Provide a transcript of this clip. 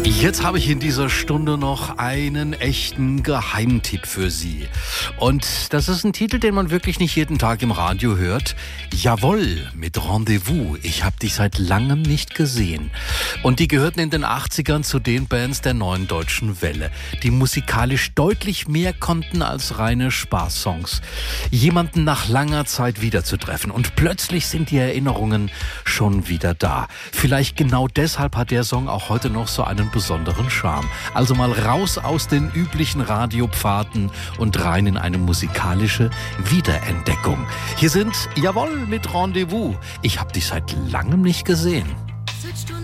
Jetzt habe ich in dieser Stunde noch einen echten Geheimtipp für Sie. Und das ist ein Titel, den man wirklich nicht jeden Tag im Radio hört. Jawohl, mit Rendezvous. Ich habe dich seit langem nicht gesehen. Und die gehörten in den 80ern zu den Bands der neuen deutschen Welle, die musikalisch deutlich mehr konnten als reine Spaßsongs. Jemanden nach langer Zeit wiederzutreffen und plötzlich sind die Erinnerungen schon wieder da. Vielleicht genau deshalb hat der Song auch heute noch so einen besonderen Charme. Also mal raus aus den üblichen Radiopfaden und rein in eine musikalische Wiederentdeckung. Hier sind Jawohl mit Rendezvous. Ich hab dich seit langem nicht gesehen.